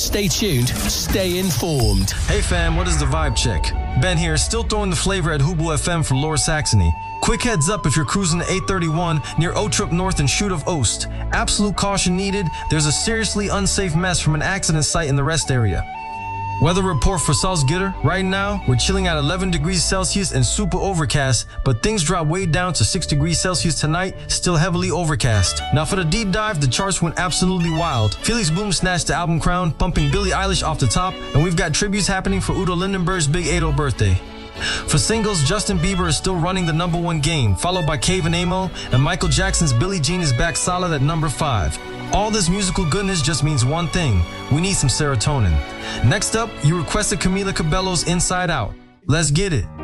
Stay tuned, stay informed. Hey fam, what is the vibe check? Ben here, still throwing the flavor at Hubo FM for Lower Saxony. Quick heads up if you're cruising the 831 near Outrup North and Shoot of Oost. Absolute caution needed, there's a seriously unsafe mess from an accident site in the rest area. Weather report for Salzgitter. Right now, we're chilling at 11 degrees Celsius and super overcast, but things drop way down to 6 degrees Celsius tonight, still heavily overcast. Now for the deep dive, the charts went absolutely wild. Felix Boom snatched the album crown, pumping Billie Eilish off the top, and we've got tributes happening for Udo Lindenberg's Big 80 birthday. For singles, Justin Bieber is still running the #1 game, followed by Cave and Amo, and Michael Jackson's Billie Jean is back solid at number 5. All this musical goodness just means one thing: we need some serotonin. Next up, you requested Camila Cabello's Inside Out. Let's get it.